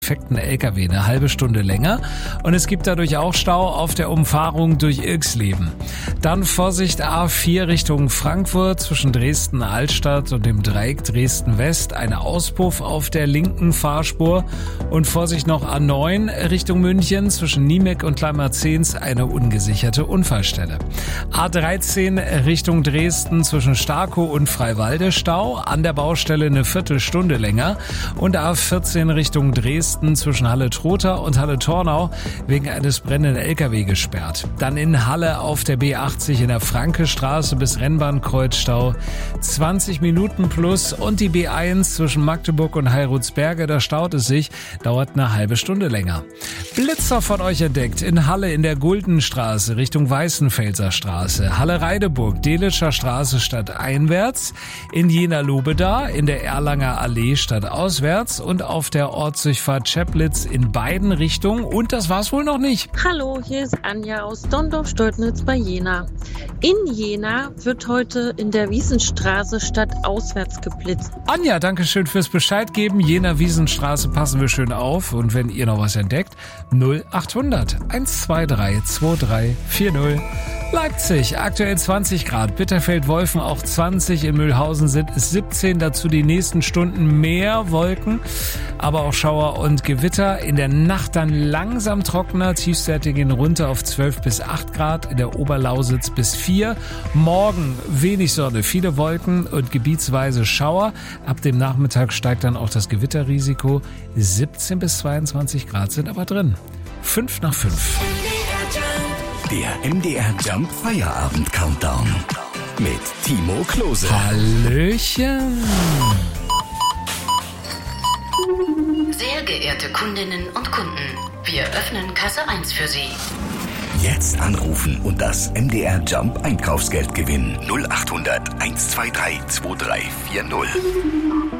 defekten LKW eine halbe Stunde länger und es gibt dadurch auch Stau auf der Umfahrung durch Ilksleben. Dann Vorsicht A4 Richtung Frankfurt zwischen Dresden-Altstadt und dem Dreieck Dresden-West, ein Auspuff auf der linken Fahrspur und Vorsicht noch A9 Richtung München zwischen Niemek und Kleinmarzens, eine ungesicherte Unfallstelle. A13 Richtung Dresden zwischen Starkow und Freiwalde Stau, an der Baustelle eine Viertelstunde länger und A14 Richtung Dresden zwischen Halle-Trotha und Halle-Tornau wegen eines brennenden LKW gesperrt. Dann in Halle auf der B80 in der Frankestraße bis Rennbahnkreuz Stau 20 Minuten plus und die B1 zwischen Magdeburg und Heilrutsberge, da staut es sich, dauert eine halbe Stunde länger. Blitzer von euch entdeckt in Halle in der Guldenstraße Richtung Weißenfelser Straße, Halle-Reideburg, Delitzscher Straße stadteinwärts, in Jena-Lobeda in der Erlanger Allee stadtauswärts und auf der Ortsdurchfahrt Cheplitz in beiden Richtungen und das war's wohl noch nicht. Hallo, hier ist Anja aus Dondorf-Stoltnitz bei Jena. In Jena wird heute in der Wiesenstraße stadtauswärts geblitzt. Anja, danke schön fürs Bescheid geben. Jena-Wiesenstraße passen wir schön auf und wenn ihr noch was entdeckt, 0800 123 2340. Leipzig, aktuell 20 Grad, Bitterfeld-Wolfen auch 20, in Mühlhausen sind es 17, dazu die nächsten Stunden mehr Wolken, aber auch Schauer und Gewitter. In der Nacht dann langsam trockener, Tiefstwerte gehen runter auf 12 bis 8 Grad, in der Oberlausitz bis 4. Morgen wenig Sonne, viele Wolken und gebietsweise Schauer. Ab dem Nachmittag steigt dann auch das Gewitterrisiko. 17 bis 22 Grad sind aber drin. 5 nach 5. Der MDR Jump Feierabend Countdown mit Timo Klose. Hallöchen. Sehr geehrte Kundinnen und Kunden, wir öffnen Kasse 1 für Sie. Jetzt anrufen und das MDR Jump Einkaufsgeld gewinnen. 0800 123 2340.